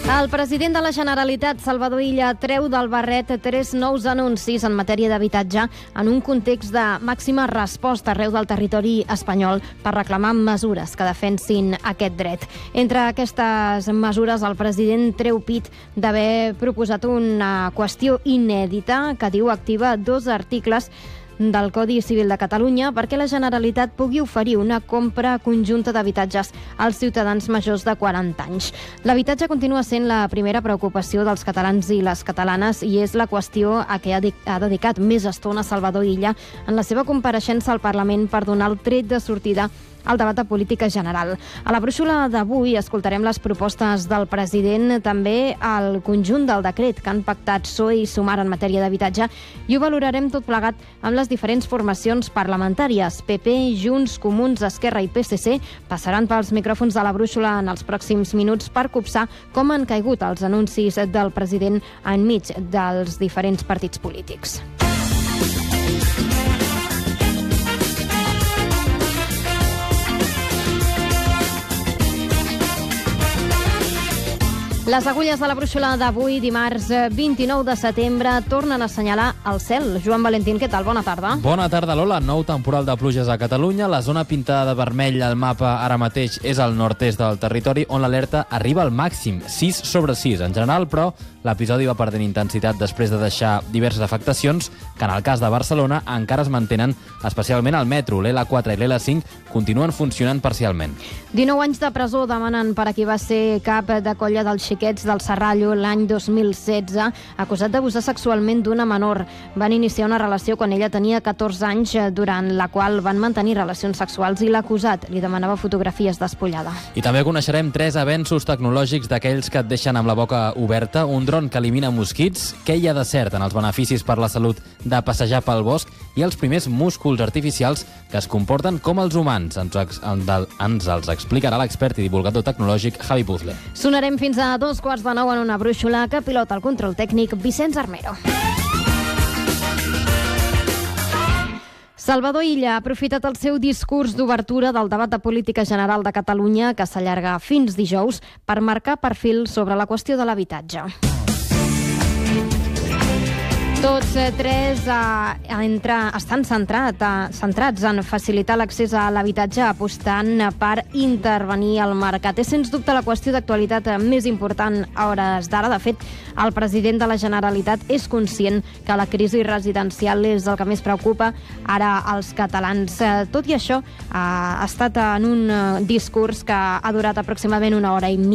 El president de la Generalitat, Salvador Illa, treu del barret 3 nous anuncis en matèria d'habitatge en un context de màxima resposta arreu del territori espanyol per reclamar mesures que defensin aquest dret. Entre aquestes mesures, el president treu pit d'haver proposat una qüestió inèdita que diu activa 2 articles del Codi Civil de Catalunya perquè la Generalitat pugui oferir una compra conjunta d'habitatges als ciutadans majors de 40 anys. L'habitatge continua sent la primera preocupació dels catalans i les catalanes i és la qüestió a què ha dedicat més estona Salvador Illa en la seva compareixença al Parlament per donar el tret de sortida al debat de política general. A la brúixola d'avui escoltarem les propostes del president, també el conjunt del decret que han pactat PSOE i Sumar en matèria d'habitatge i ho valorarem tot plegat amb les diferents formacions parlamentàries. PP, Junts, Comuns, Esquerra i PSC passaran pels micròfons de la brúixola en els pròxims minuts per copsar com han caigut els anuncis del president enmig dels diferents partits polítics. Les agulles de la brúixola d'avui, dimarts 29 de setembre, tornen a assenyalar el cel. Joan Valentín, què tal? Bona tarda. Bona tarda, Lola. Nou temporal de pluges a Catalunya. La zona pintada de vermell al mapa ara mateix és al nord-est del territori, on l'alerta arriba al màxim, 6/6. En general, però, l'episodi va perdent intensitat després de deixar diverses afectacions, que en el cas de Barcelona encara es mantenen, especialment al metro. L'L4 i l'L5 continuen funcionant parcialment. 19 anys de presó demanen per a qui va ser cap de colla dels xiquets del Serrallo l'any 2016, acusat d'abusar sexualment d'una menor. Van iniciar una relació quan ella tenia 14 anys, durant la qual van mantenir relacions sexuals i l'acusat li demanava fotografies despullada. I també coneixerem 3 avenços tecnològics d'aquells que et deixen amb la boca oberta, un dron que elimina mosquits, què hi ha de cert en els beneficis per la salut de passejar pel bosc i els primers músculs artificials que es comporten com els humans. Ens els explicarà l'expert i divulgador tecnològic Javi Puzzle. Sonarem fins a 8:45 en una brúixola que pilota el control tècnic Vicenç Armero. Salvador Illa ha aprofitat el seu discurs d'obertura del debat de política general de Catalunya, que s'allarga fins dijous, per marcar perfil sobre la qüestió de l'habitatge. Tots 3 estan centrats en facilitar l'accés a l'habitatge, apostant per intervenir al mercat. És sens dubte la qüestió d'actualitat més important a hores d'ara. De fet, el president de la Generalitat és conscient que la crisi residencial és el que més preocupa ara als catalans. Tot i això, ha estat en un discurs que ha durat aproximadament 1 hora i mitja.